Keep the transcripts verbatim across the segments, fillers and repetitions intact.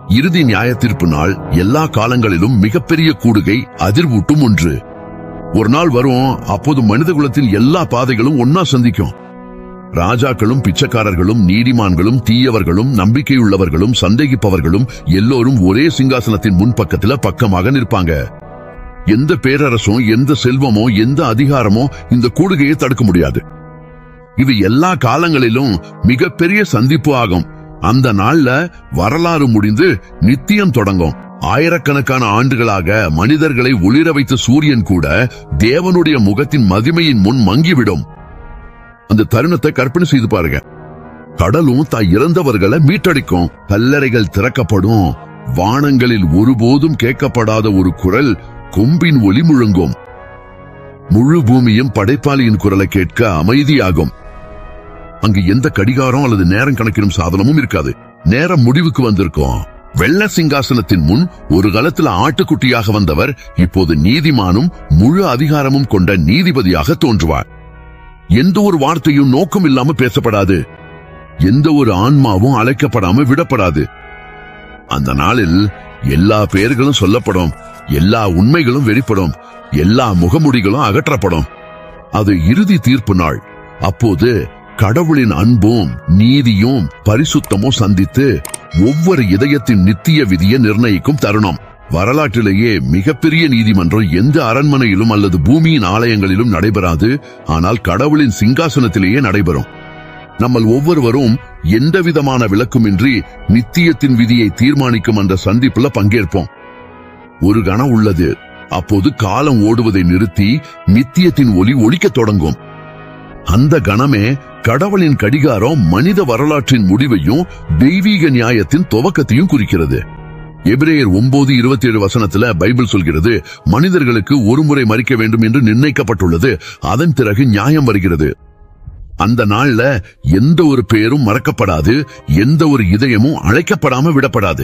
இறுதி நியாய தீர்ப்பு நாள் எல்லா காலங்களிலும் மிகப்பெரிய கூடுகை, அதிர்வூட்டும் ஒன்று. ஒரு நாள் வரும், அப்போது மனித குலத்தின் எல்லா பாதைகளும் ஒன்னா சந்திக்கும். ராஜாக்களும் பிச்சைக்காரர்களும் நீதிமான்களும் தீயவர்களும் நம்பிக்கையுள்ளவர்களும் சந்தேகிப்பவர்களும் எல்லோரும் ஒரே சிங்காசனத்தின் முன்பக்கத்துல பக்கமாக நிற்பாங்க. எந்த பேரரசும் எந்த செல்வமோ எந்த அதிகாரமோ இந்த கூடுகையை தடுக்க முடியாது. இது எல்லா காலங்களிலும் மிகப்பெரிய சந்திப்பு ஆகும். அந்த நாள்ல வரலாறு முடிந்து நித்தியம் தொடங்கும். ஆயிரக்கணக்கான ஆண்டுகளாக மனிதர்களை ஒளிர வைத்த சூரியன் கூட தேவனுடைய முகத்தின் மகிமையின் முன் மங்கிவிடும். அந்த தருணத்தை கற்பனை செய்து பாருங்க. கடலும் தாய் இறந்தவர்களை மீட்டடிக்கும். கல்லறைகள் திறக்கப்படும். வானங்களில் ஒருபோதும் கேட்கப்படாத ஒரு குரல் கொம்பின் ஒலி முழங்கும். முழு பூமியும் படைப்பாளியின் குரலை கேட்க அமைதியாகும். அங்கு எந்த கடிகாரம் அல்லது நேரம் கணக்கிடும் சாதனமும் இருக்காது. நேரம் முடிவுக்கு வந்திருக்கும். வெள்ள சிங்காசனத்தின் முன் ஒரு காலத்தில் ஆட்டுக்குட்டியாக வந்தவர் இப்போது நீதிமானும் முழு அதிகாரமும் கொண்ட நீதிபதியாக தோன்றுவார். எந்த ஒரு வார்த்தையும் நோக்கம் இல்லாம பேசப்படாது. எந்த ஒரு ஆன்மாவும் அழைக்கப்படாம விடப்படாது. அந்த நாளில் எல்லா பெயர்களும் சொல்லப்படும். எல்லா உண்மைகளும் வெளிப்படும். எல்லா முகமுடிகளும் அகற்றப்படும். அது இறுதி தீர்ப்பு நாள். அப்போது கடவுளின் அன்பும் நீதியும் பரிசுத்தமும் சந்தித்து ஒவ்வொரு இதயத்தின் நித்திய விதியை நிர்ணயிக்கும் தருணம். வரலாற்றிலேயே மிகப்பெரிய நீதிமன்றம் எந்த அரண்மனையிலும் அல்லது பூமியின் ஆலயங்களிலும் நடைபெறாது. ஆனால் கடவுளின் சிங்காசனத்திலேயே நடைபெறும். நம்ம ஒவ்வொருவரும் எந்த விதமான விளக்குமின்றி நித்தியத்தின் விதியை தீர்மானிக்கும் அந்த சந்திப்புல பங்கேற்போம். ஒரு கணம் உள்ளது. அப்போது காலம் ஓடுவதை நிறுத்தி நித்தியத்தின் ஒளி ஒலிக்க தொடங்கும். அந்த கணமே கடவுளின் கடிகாரம் மனித வரலாற்றின் முடிவையும் தெய்வீக நியாயத்தின் துவக்கத்தையும் குறிக்கிறது. எபிரேயர் ஒன்பது இருபத்தி ஏழு வசனத்துல பைபிள் சொல்கிறது, மனிதர்களுக்கு ஒரு முறை மரிக்க வேண்டும் என்று நிர்ணயிக்கப்பட்டுள்ளது. அதன் பிறகு நியாயம் வருகிறது. அந்த நாள்ல எந்த ஒரு பெயரும் மறக்கப்படாது. எந்த ஒரு இதயமும் அழைக்கப்படாம விடப்படாது.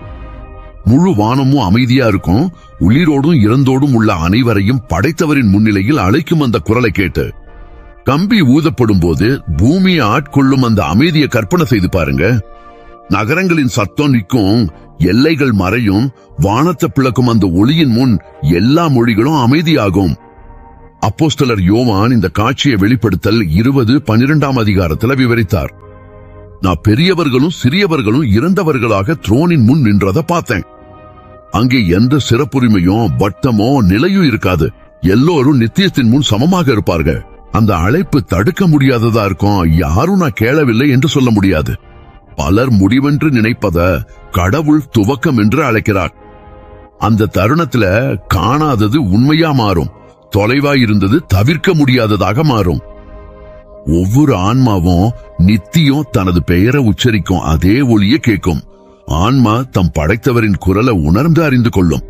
முழு வானமும் அமைதியா இருக்கும். உயிரோடும் இறந்தோடும் உள்ள அனைவரையும் படைத்தவரின் முன்னிலையில் அழைக்கும் அந்த குரலை கேட்டு கம்பி ஊதப்படும் போது பூமியை ஆட்கொள்ளும் அந்த அமைதியை கற்பனை செய்து பாருங்க. நகரங்களின் சத்தம் நிற்கும். எல்லைகள் மறையும். வானத்தை பிளக்கும் அந்த ஒளியின் முன் எல்லா மொழிகளும் அமைதியாகும். அப்போஸ்தலர் யோவான் இந்த காட்சியை வெளிப்படுத்தல் இருபது பனிரெண்டாம் அதிகாரத்தில் விவரித்தார். நான் பெரியவர்களும் சிறியவர்களும் இறந்தவர்களாக த்ரோனின் முன் நின்றதை பார்த்தேன். அங்கே எந்த சிறப்புரிமையும் பட்டமோ நிலையும் இருக்காது. எல்லோரும் நித்தியத்தின் முன் சமமாக இருப்பார்கள். அந்த அழைப்பு தடுக்க முடியாததா இருக்கும். யாரும் நான் கேளவில்லை என்று சொல்ல முடியாது. பலர் முடிவென்று நினைப்பத கடவுள் துவக்கம் என்று அழைக்கிறார். அந்த தருணத்துல காணாதது உண்மையா மாறும். தொலைவாயிருந்தது தவிர்க்க முடியாததாக மாறும். ஒவ்வொரு ஆன்மாவும் நித்தியம் தனது பெயரை உச்சரிக்கும். அதே ஒலியை கேட்கும். ஆன்மா தம் படைத்தவரின் குரலை உணர்ந்து அறிந்து கொள்ளும்.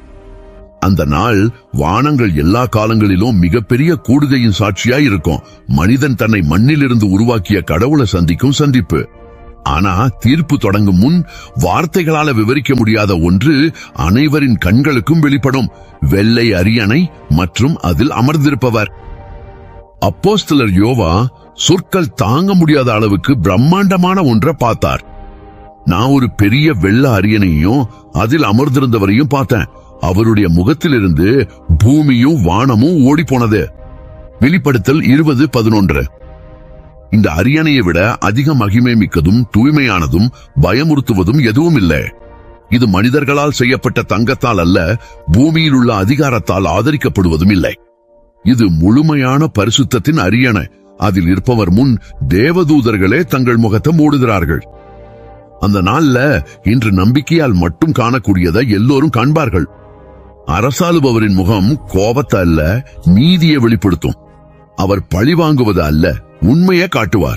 அந்த நாள் வானங்கள் எல்லா காலங்களிலும் மிகப்பெரிய கூடுகையின் சாட்சியாய் இருக்கும். மனிதன் தன்னை மண்ணிலிருந்து உருவாக்கிய கடவுளை சந்திக்கும் சந்திப்பு. ஆனா தீர்ப்பு தொடங்கும் முன் வார்த்தைகளால விவரிக்க முடியாத ஒன்று அனைவரின் கண்களுக்கும் வெளிப்படும். வெள்ளை அரியணை மற்றும் அதில் அமர்ந்திருப்பவர். அப்போஸ்தலர் யோவா சொற்கள் தாங்க முடியாத அளவுக்கு பிரம்மாண்டமான ஒன்றை பார்த்தார். நான் ஒரு பெரிய வெள்ள அரியணையும் அதில் அமர்ந்திருந்தவரையும் பார்த்தேன். அவருடைய முகத்திலிருந்து பூமியும் வானமும் ஓடி போனது. வெளிப்படுத்தல் இருபது பதினொன்று. இந்த அரியணையை விட அதிக மகிமை மிக்கதும் தூய்மையானதும் பயமுறுத்துவதும் எதுவும் இல்லை. இது மனிதர்களால் செய்யப்பட்ட தங்கத்தால் அல்ல, பூமியில் உள்ள அதிகாரத்தால் ஆதரிக்கப்படுவதும் இல்லை. இது முழுமையான பரிசுத்தத்தின் அரியணை. அதில் இருப்பவர் முன் தேவதூதர்களே தங்கள் முகத்தை மூடுகிறார்கள். அந்த நாள்ல இன்று நம்பிக்கையால் மட்டும் காணக்கூடியதை எல்லோரும் காண்பார்கள். அரசாளுபவரின் முகம் கோபத்தை அல்ல, நீதியை வெளிப்படுத்தும். அவர் பழிவாங்குவது அல்ல, உண்மையை காட்டுவார்.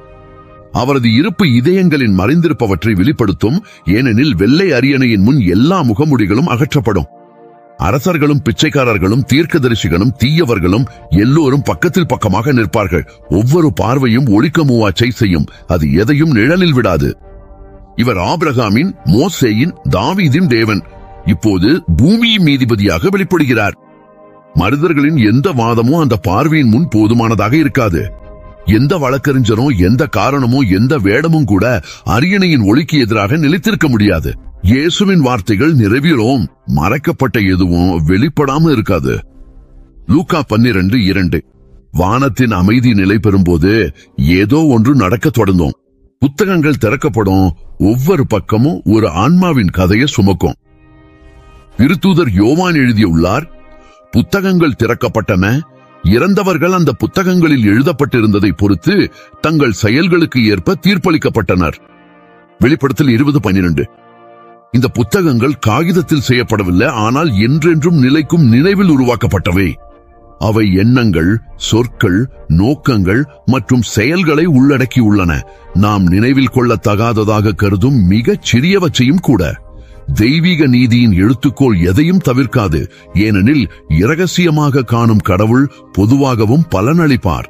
அவரது இருப்பு இதயங்களின் மறைந்திருப்பவற்றை வெளிப்படுத்தும். ஏனெனில் வெள்ளை அரியணையின் முன் எல்லா முகமுடிகளும் அகற்றப்படும். அரசர்களும் பிச்சைக்காரர்களும் தீர்க்கதரிசிகளும் தீயவர்களும் எல்லோரும் பக்கத்தில் பக்கமாக நிற்பார்கள். ஒவ்வொரு பார்வையும் ஒளிக்க மூவாச்சை செய்யும். அது எதையும் நிழலில் விடாது. இவர் ஆபிரகாமின், மோசேயின், தாவீதின் தேவன். இப்போது பூமியின் நீதிபதியாக வெளிப்படுகிறார். மனிதர்களின் எந்த வாதமும் அந்த பார்வையின் முன் போதுமானதாக இருக்காது. எந்த வழக்கறிஞரும் எந்த காரணமும் எந்த வேடமும் கூட அரியணையின் ஒளிக்கு எதிராக நிலைத்திருக்க முடியாது. இயேசுவின் வார்த்தைகள் நிறைவேறும், மறைக்கப்பட்ட எதுவும் வெளிப்படாம இருக்காது. லூக்கா பன்னிரண்டு இரண்டு. வானத்தின் அமைதி நிலை பெறும்போது ஏதோ ஒன்று நடக்க தொடங்கும். புத்தகங்கள் திறக்கப்படும். ஒவ்வொரு பக்கமும் ஒரு ஆன்மாவின் கதையை சுமக்கும். திருத்தூதர் யோவான் எழுதியுள்ளார், புத்தகங்கள் திறக்கப்பட்டன. இறந்தவர்கள் அந்த புத்தகங்களில் எழுதப்பட்டிருந்ததை பொறுத்து தங்கள் செயல்களுக்கு ஏற்ப தீர்ப்பளிக்கப்பட்டனர். வெளிப்படுத்தல் இருபது பன்னிரண்டு. இந்த புத்தகங்கள் காகிதத்தில் செய்யப்படவில்லை, ஆனால் என்றென்றும் நிலைக்கும் நினைவில் உருவாக்கப்பட்டவை. அவை எண்ணங்கள், சொற்கள், நோக்கங்கள் மற்றும் செயல்களை உள்ளடக்கியுள்ளன. நாம் நினைவில் கொள்ளத்தகாததாக கருதும் மிகச் சிறியவற்றையும் கூட. தெய்வீக நீதியின் எழுத்துக்கோள் எதையும் தவிர்க்காது, ஏனெனில் இரகசியமாக காணும் கடவுள் பொதுவாகவும் பலனளிப்பார்.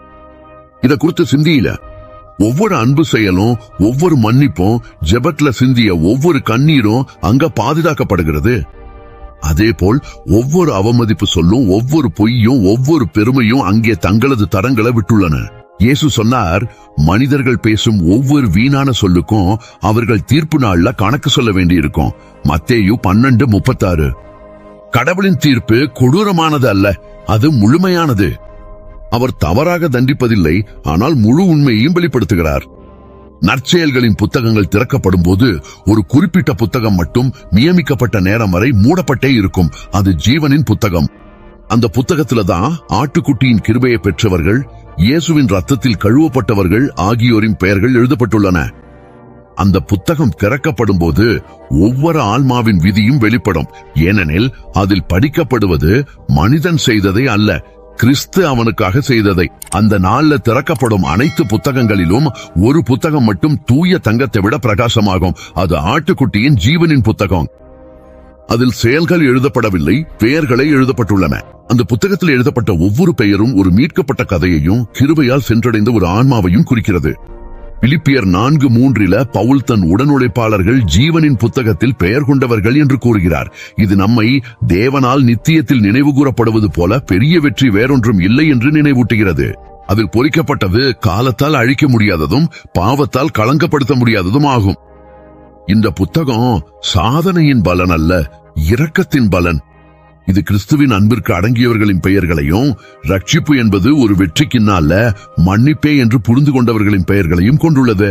இத குறித்து சிந்தியில ஒவ்வொரு அன்பு செயலும், ஒவ்வொரு மன்னிப்பும், ஜெபத்துல சிந்திய ஒவ்வொரு கண்ணீரும் அங்க பாதுகாக்கப்படுகிறது. அதேபோல் ஒவ்வொரு அவமதிப்பு சொல்லும், ஒவ்வொரு பொய்யும், ஒவ்வொரு பெருமையும் அங்கே தங்களது தரங்களை விட்டுள்ளன. இயேசு சொன்னார், மனிதர்கள் பேசும் ஒவ்வொரு வீணான சொல்லுக்கும் அவர்கள் தீர்ப்பு நாள்ல கணக்கு சொல்ல வேண்டியிருக்கும். மத்தேயு பன்னெண்டு முப்பத்தாறு. கடவுளின் தீர்ப்பு கொடூரமானது அல்ல, அது முழுமையானது. அவர் தவறாக தண்டிப்பதில்லை, ஆனால் முழு உண்மையையும் வெளிப்படுத்துகிறார். நற்செயல்களின் புத்தகங்கள் திறக்கப்படும் போது ஒரு குறிப்பிட்ட புத்தகம் மட்டும் நியமிக்கப்பட்ட நேரம் வரை மூடப்பட்டே இருக்கும். அது ஜீவனின் புத்தகம். அந்த புத்தகத்துல தான் ஆட்டுக்குட்டியின் கிருபையை பெற்றவர்கள், இயேசுவின் ரத்தத்தில் கழுவப்பட்டவர்கள் ஆகியோரின் பெயர்கள் எழுதப்பட்டுள்ளன. அந்த புத்தகம் திறக்கப்படும் போது ஒவ்வொரு ஆன்மாவின் விதியும் வெளிப்படும். ஏனெனில் அதில் படிக்கப்படுவது மனிதன் செய்ததை அல்ல, கிறிஸ்து அவனுக்காக செய்ததை. அந்த நாள்ல திறக்கப்படும் அனைத்து புத்தகங்களிலும் ஒரு புத்தகம் மட்டும் தூய தங்கத்தை விட பிரகாசமாகும். அது ஆட்டுக்குட்டியின் ஜீவனின் புத்தகம். அதில் செயல்கள் எழுதப்படவில்லை, பெயர்களே எழுதப்பட்டுள்ளன. அந்த புத்தகத்தில் எழுதப்பட்ட ஒவ்வொரு பெயரும் ஒரு மீட்கப்பட்ட கதையையும் கிருபையால் சென்றடைந்த ஒரு ஆன்மாவையும் குறிக்கிறது. பிலிப்பியர் நான்கு மூன்றில பவுல் தன் உடனுழைப்பாளர்கள் ஜீவனின் புத்தகத்தில் பெயர் கொண்டவர்கள் என்று கூறுகிறார். இது நம்மை தேவனால் நித்தியத்தில் நினைவு கூறப்படுவது போல பெரிய வெற்றி வேறொன்றும் இல்லை என்று நினைவூட்டுகிறது. அதில் பொறிக்கப்பட்டது காலத்தால் அழிக்க முடியாததும் பாவத்தால் களங்கப்படுத்த முடியாததும் ஆகும். இந்த புத்தகம் சாதனையின் பலன் அல்ல, இரக்கத்தின் பலன். இது கிறிஸ்துவின் அன்பிற்கு அடங்கியவர்களின் பெயர்களையும், ரட்சிப்பு என்பது ஒரு வெற்றிக்கின்ன அல்ல, மன்னிப்பே என்று புரிந்து கொண்டவர்களின் பெயர்களையும் கொண்டுள்ளது.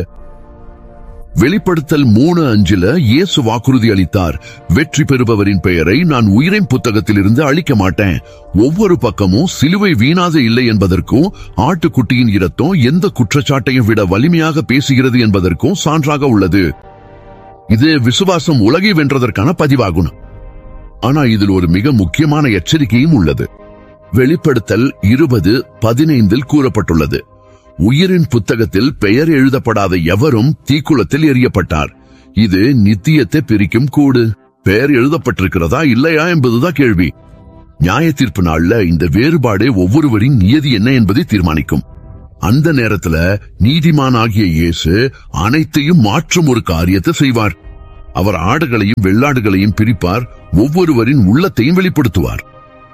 வெளிப்படுத்தல் மூணு அஞ்சுல இயேசு வாக்குறுதி அளித்தார், வெற்றி பெறுபவரின் பெயரை நான் உயிரின் புத்தகத்தில் இருந்து அழிக்க மாட்டேன். ஒவ்வொரு பக்கமும் சிலுவை வீணாக இல்லை என்பதற்கும், ஆட்டுக்குட்டியின் இரத்தம் எந்த குற்றச்சாட்டையும் விட வலிமையாக பேசுகிறது என்பதற்கும் சான்றாக உள்ளது. இது விசுவாசம் உலகை வென்றதற்கான பதிவாகும். ஆனா இதில் ஒரு மிக முக்கியமான எச்சரிக்கையும் உள்ளது. வெளிப்படுத்தல் இருபது பதினைந்தில் கூறப்பட்டுள்ளது, உயிரின் புத்தகத்தில் பெயர் எழுதப்படாத எவரும் தீக்குளத்தில் எறியப்பட்டார். இது நித்தியத்தை பிரிக்கும் கூடு. பெயர் எழுதப்பட்டிருக்கிறதா இல்லையா என்பதுதான் கேள்வி. நியாய தீர்ப்பு நாள்ல இந்த வேறுபாடே ஒவ்வொருவரின் நியதி என்ன என்பதை தீர்மானிக்கும். அந்த நேரத்துல நீதிமான் ஆகிய இயேசு அனைத்தையும் மாற்றும் ஒரு காரியத்தை செய்வார். அவர் ஆடுகளையும் வெள்ளாடுகளையும் பிரிப்பார், ஒவ்வொருவரின் உள்ளத்தையும் வெளிப்படுத்துவார்.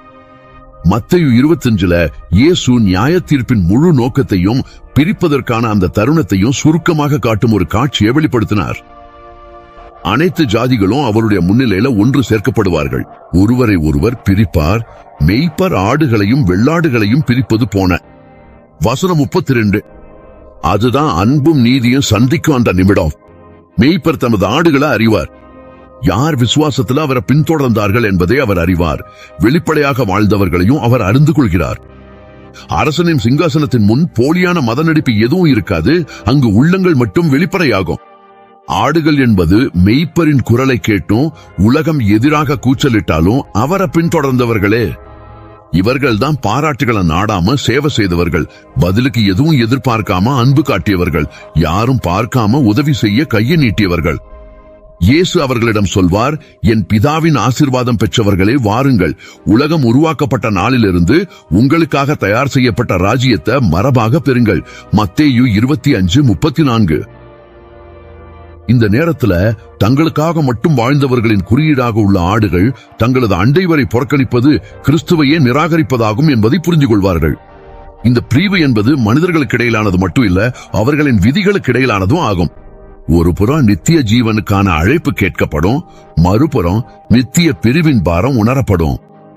மத்தேயு இருபத்தஞ்சுல இயேசு நியாய தீர்ப்பின் முழு நோக்கத்தையும் பிரிப்பதற்கான அந்த தருணத்தையும் சுருக்கமாக காட்டும் ஒரு காட்சியை வெளிப்படுத்தினார். அனைத்து ஜாதிகளும் அவருடைய முன்னிலையில ஒன்று சேர்க்கப்படுவார்கள். ஒருவரை ஒருவர் பிரிப்பார். மெய்ப்பர் ஆடுகளையும் வெள்ளாடுகளையும் பிரிப்பது போன. வசனம் முப்பத்தி ரெண்டு. அதுதான் அன்பும் நீதியும் சந்திக்கும் அந்த நிமிடம். மெய்ப்பர் தமது ஆடுகளை அறிவார். யார் விசுவாசத்தில் அவரை பின்தொடர்ந்தார்கள் என்பதை அவர் அறிவார். வெளிப்படையாக வாழ்ந்தவர்களையும் அவர் அறிந்து கொள்கிறார். அரசனின் சிங்காசனத்தின் முன் போலியான மத நடிப்பு எதுவும் இருக்காது. அங்கு உள்ளங்கள் மட்டும் வெளிப்படையாகும். ஆடுகள் என்பது மெய்ப்பரின் குரலை கேட்டும் உலகம் எதிராக கூச்சலிட்டாலும் அவரை பின்தொடர்ந்தவர்களே. இவர்கள்தான் பாராட்டுகளை நாடாம சேவை செய்தவர்கள். பதிலுக்கு எதுவும் எதிர்பார்க்காம அன்பு காட்டியவர்கள். யாரும் பார்க்காம உதவி செய்ய கையை நீட்டியவர்கள். இயேசு அவர்களிடம் சொல்வார், என் பிதாவின் ஆசீர்வாதம் பெற்றவர்களே வாருங்கள். உலகம் உருவாக்கப்பட்ட நாளிலிருந்து உங்களுக்காக தயார் செய்யப்பட்ட ராஜ்யத்தை மரபாக பெறுங்கள். மத்தேயு இருபத்தி அஞ்சு முப்பத்தி நான்கு. இந்த நேரத்துல தங்களுக்காக மட்டும் வாழ்ந்தவர்களின் குறியீடாக உள்ள ஆடுகள் தங்களது அண்டை வரை புறக்கணிப்பது கிறிஸ்துவையே நிராகரிப்பதாகும் என்பதை புரிந்து கொள்வார்கள். இந்த பிரிவு என்பது மனிதர்களுக்கு இடையிலானது மட்டும் இல்ல, அவர்களின் விதிகளுக்கு இடையிலானதும் ஆகும். ஒரு புறம் நித்திய ஜீவனுக்கான அழைப்பு கேட்கப்படும், மறுபுறம் நித்திய பிரிவின் பாரம் உணரப்படும்.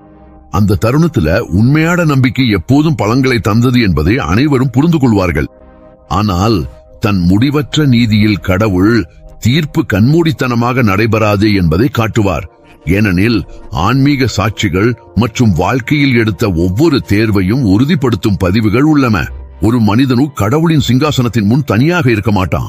அந்த தருணத்துல உண்மையான நம்பிக்கை எப்போதும் பலன்களை தந்தது என்பதை அனைவரும் புரிந்து கொள்வார்கள். ஆனால் தன் முடிவற்ற நீதியில் கடவுள் தீர்ப்பு கண்மூடித்தனமாக நடைபெறாது என்பதை காட்டுவார். ஏனெனில் ஆன்மீக சாட்சிகள் மற்றும் வாழ்க்கையில் எடுத்த ஒவ்வொரு தேர்வையும் உறுதிப்படுத்தும் பதிவுகள் உள்ளன. ஒரு மனிதனும் கடவுளின் சிங்காசனத்தின் முன் தனியாக இருக்க மாட்டான்.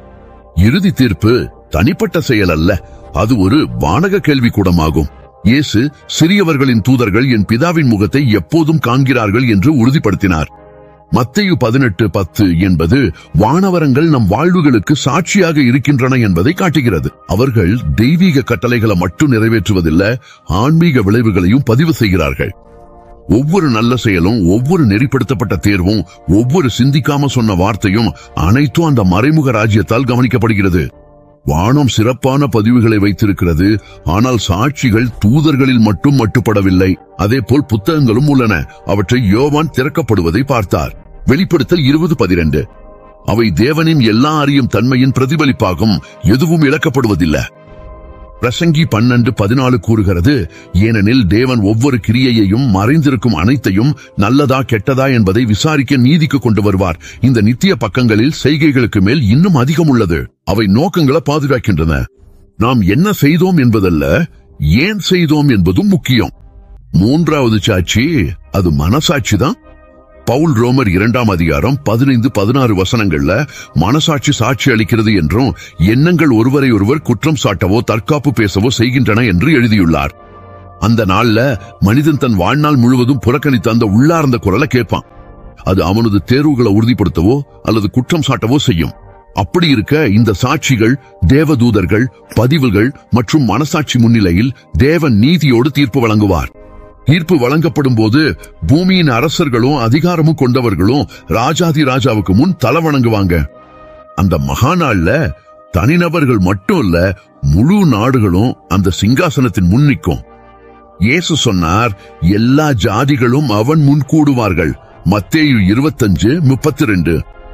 இறுதி தீர்ப்பு தனிப்பட்ட செயல் அல்ல, அது ஒரு வானக கேள்விக்கூடமாகும். இயேசு சிறியவர்களின் தூதர்கள் என் பிதாவின் முகத்தை எப்போதும் காண்கிறார்கள் என்று உறுதிப்படுத்தினார். மத்தேயு பதினெட்டு பத்து என்பது வானவரங்கள் நம் வாழ்வுகளுக்கு சாட்சியாக இருக்கின்றன என்பதை காட்டுகிறது. அவர்கள் தெய்வீக கட்டளைகளை மட்டும் நிறைவேற்றுவதில்லை, ஆன்மீக விளைவுகளையும் பதிவு செய்கிறார்கள். ஒவ்வொரு நல்ல செயலும், ஒவ்வொரு நெறிப்படுத்தப்பட்ட தேர்வும், ஒவ்வொரு சிந்திக்காம சொன்ன வார்த்தையும் அனைத்தும் அந்த மறைமுக ராஜ்யத்தால் கவனிக்கப்படுகிறது. வானம் சிறப்பான பதிவுகளை வைத்திருக்கிறது, ஆனால் சாட்சிகள் தூதர்களில் மட்டும் மட்டுப்படவில்லை. அதே போல் புத்தகங்களும் உள்ளன. அவற்றை யோவான் திறக்கப்படுவதை பார்த்தார். வெளிப்படுத்தல் இருபது பதிரண்டு. அவை தேவனின் எல்லா அறியும் தன்மையின் பிரதிபலிப்பாகும், எதுவும் இழக்கப்படுவதில்லை. பிரசங்கி பன்னெண்டு பதினாலு கூறுகிறது, ஏனெனில் தேவன் ஒவ்வொரு கிரியையையும் மறைந்திருக்கும் அனைத்தையும் நல்லதா கெட்டதா என்பதை விசாரிக்க நீதிக்கு கொண்டு வருவார். இந்த நித்திய பக்கங்களில் செய்கைகளுக்கு மேல் இன்னும் அதிகம் உள்ளது. அவை நோக்கங்களை பாதுகாக்கின்றன. நாம் என்ன செய்தோம் என்பதல்ல, ஏன் செய்தோம் என்பதும் முக்கியம். மூன்றாவது சாட்சி, அது மனசாட்சிதான். பவுல் ரோமர் இரண்டாம் அதிகாரம் பதினைந்து பதினாறு வசனங்கள்ல மனசாட்சி சாட்சி அளிக்கிறது என்றும், எண்ணங்கள் ஒருவரை ஒருவர் குற்றம் சாட்டவோ தற்காப்பு பேசவோ செய்கின்றன என்று எழுதியுள்ளார். அந்த நாள்ல மனிதன் தன் வாழ்நாள் முழுவதும் புறக்கணித்த அந்த உள்ளார்ந்த குரலை கேட்பான். அது அவனது தேர்வுகளை உறுதிப்படுத்தவோ அல்லது குற்றம் சாட்டவோ செய்யும். அப்படி இருக்க இந்த சாட்சிகள், தேவதூதர்கள், பதிவுகள் மற்றும் மனசாட்சி முன்னிலையில் தேவன் நீதியோடு தீர்ப்பு வழங்குவார். தீர்ப்பு வழங்கப்படும் போது பூமியின் அரசர்களும் அதிகாரமும் கொண்டவர்களும் ராஜாதி ராஜாவுக்கு முன் தலை வணங்குவாங்க. அந்த மகா நாள்ல தனிநபர்கள் மட்டும் இல்ல, முழு நாடுகளும் அந்த சிங்காசனத்தின் முன் நிற்கும். இயேசு சொன்னார், எல்லா ஜாதிகளும் அவன் முன் கூடுவார்கள். மத்தேயு இருபத்தஞ்சு முப்பத்தி ரெண்டு.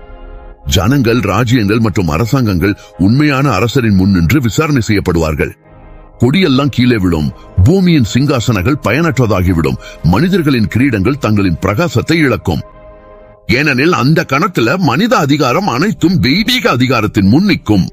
ஜனங்கள், ராஜ்யங்கள் மற்றும் அரசாங்கங்கள் உண்மையான அரசரின் முன் நின்று விசாரணை செய்யப்படுவார்கள். கொடியெல்லாம் கீழே விடும், பூமியின் சிங்காசனங்கள் பயனற்றதாகிவிடும், மனிதர்களின் கிரீடங்கள் தங்களின் பிரகாசத்தை இழக்கும். ஏனெனில் அந்த கணத்துல மனித அதிகாரம் அனைத்தும் தெய்வீக அதிகாரத்தின் முன் நிற்கும்.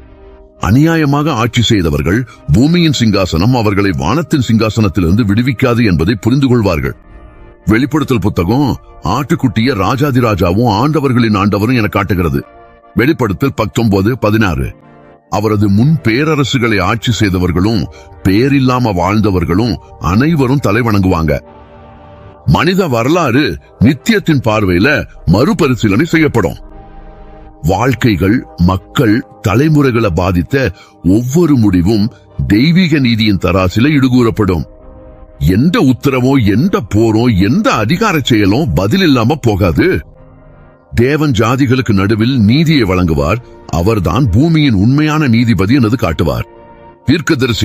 அநியாயமாக ஆட்சி செய்தவர்கள் பூமியின் சிங்காசனம் அவர்களை வானத்தின் சிங்காசனத்திலிருந்து விடுவிக்காது என்பதை புரிந்து கொள்வார்கள். வெளிப்படுத்தல் புத்தகம் ஆட்டுக்குட்டிய ராஜாதி ராஜாவும் ஆண்டவர்களின் ஆண்டவரும் என காட்டுகிறது. வெளிப்படுத்தல் பத்தொன்பது பதினாறு. அவரது முன் பேரரசுகளை ஆட்சி செய்தவர்களும் பேரில்லாம வாழ்ந்தவர்களும் அனைவரும் தலை வணங்குவாங்க. மனித வரலாறு நித்தியத்தின் பார்வையில மறுபரிசீலனை செய்யப்படும். வாழ்க்கைகள், மக்கள், தலைமுறைகளை பாதித்த ஒவ்வொரு முடிவும் தெய்வீக நீதியின் தராசில இடுகூறப்படும். எந்த உத்தரவோ, எந்த போரோ, எந்த அதிகார செயலும் பதில் இல்லாம போகாது. தேவன் ஜாதிகளுக்கு நடுவில் நீதியை வழங்குவார். அவர்தான் பூமியின் உண்மையான நீதிபதி என்பது காட்டுவார். தீர்க்கதரிசி